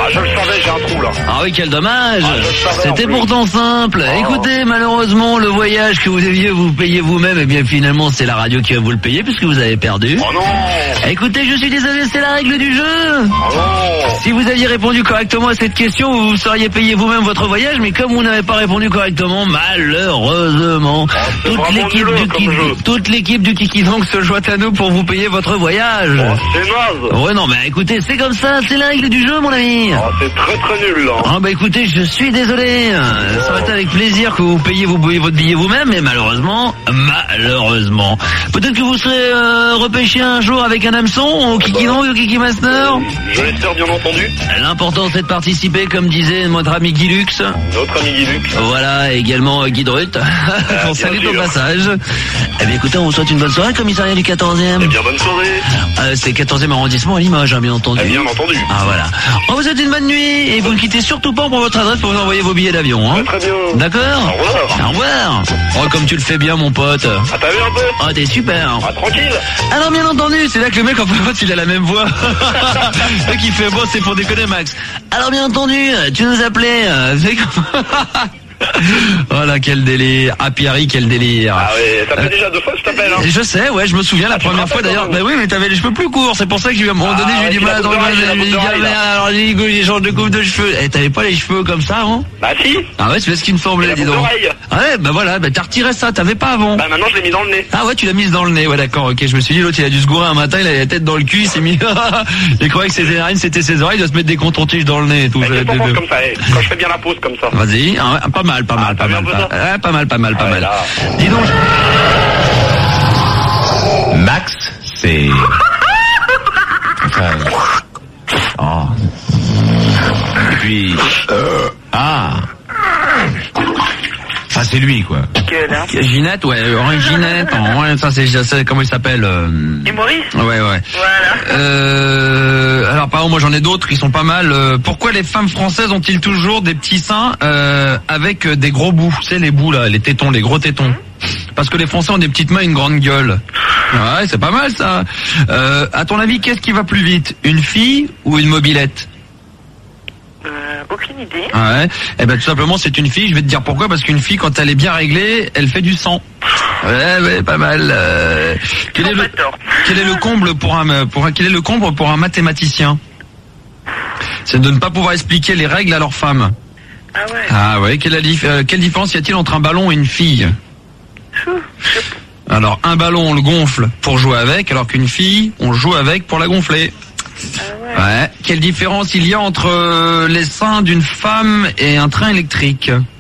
je le savais, j'ai un trou là. Ah oui, quel dommage. C'était en plus. pourtant simple. Écoutez, malheureusement, le voyage que vous deviez vous payer vous-même, eh bien finalement c'est la radio qui va vous le payer puisque vous avez perdu. Oh non. Écoutez, je suis désolé, c'est la règle du jeu. Oh non. Si vous aviez répondu correctement à cette question, vous seriez payé vous-même votre voyage, mais comme vous n'avez pas répondu correctement, malheureusement, toute l'équipe du Kiki Dong se joint à nous pour vous payer votre voyage. Oh, c'est naze. Ouais, non, mais écoutez, c'est comme ça, c'est la règle du jeu, mon ami. Oh, c'est très très nul là. Ah bah écoutez, je suis désolé. Ça aurait été avec plaisir que vous payiez votre billet vous-même, mais malheureusement, peut-être que vous serez repêché un jour avec un hameçon au Kiki Dong, au Kiki Master. Je l'espère bien entendu. L'important c'est de participer, comme disait notre ami Guy Lux. Notre ami Guy Lux. Voilà, également Guy Drut. On salue au passage. Eh bien écoutez, on vous souhaite une bonne soirée, commissariat du 14e. Eh bien bonne soirée. C'est 14e arrondissement à Limoges, hein, bien entendu. Eh bien entendu. Ah voilà. On vous souhaite une bonne nuit et vous ne quittez surtout pas pour votre adresse pour vous envoyer vos billets d'avion. Hein. Très bien. D'accord. Au revoir. Au revoir. Oh, comme tu le fais bien, mon pote. Ah, t'as vu un peu? Oh, t'es super. Ah, tranquille. Alors bien entendu, c'est là que le mec en fait il a la même voix. Le mec il fait bon, c'est pour déconner Max. Alors bien entendu, tu nous appelais. Oh là, quel délire. Ah Pierre, quel délire. Ah ouais, ça fait déjà 2 fois que je t'appelle hein. Je sais, ouais, je me souviens la première fois d'ailleurs. Bah oui, mais t'avais les cheveux plus courts, c'est pour ça que à un moment donné j'ai eu du mal à trouver. Alors j'ai dit les gens de coupe de cheveux. Eh, t'avais pas les cheveux comme ça, hein? Bah si. Ah ouais, c'est ce qui me semblait, dis donc. Ah ouais, bah voilà, bah t'as retiré ça, t'avais pas avant. Bah maintenant je l'ai mis dans le nez. Ah ouais, tu l'as mise dans le nez, ouais d'accord, ok, je me suis dit l'autre il a dû se gourer un matin, il avait la tête dans le cul, il s'est mis. Il croyait que ses narines c'était ses oreilles, il doit se mettre des contons-tiges dans le nez et tout. Qu'est-ce qu'on pense comme ça, quand je fais bien la pause comme ça. Vas-y, pas mal. Pas mal. Dis donc. Max, c'est... Oh. Et puis... Ça c'est lui quoi. Ginette, ouais, Henri Ginette, ouais, ça c'est comment il s'appelle Humoriste. Ouais. Voilà. Alors par exemple, moi j'en ai d'autres qui sont pas mal. Pourquoi les femmes françaises ont-ils toujours des petits seins avec des gros bouts, tu sais les bouts là, les tétons, les gros tétons? Parce que les Français ont des petites mains et une grande gueule. Ouais, c'est pas mal ça. À ton avis, qu'est-ce qui va plus vite, une fille ou une mobilette? Aucune idée. Ouais. Eh ben tout simplement c'est une fille. Je vais te dire pourquoi. Parce qu'une fille quand elle est bien réglée, elle fait du sang. Ouais, pas mal. Quel est le comble pour un mathématicien? C'est de ne pas pouvoir expliquer les règles à leur femme. Ah ouais. Ah ouais. Quelle différence y a-t-il entre un ballon et une fille? Alors un ballon on le gonfle pour jouer avec, alors qu'une fille on joue avec pour la gonfler. Ouais. Quelle différence il y a entre les seins d'une femme et un train électrique?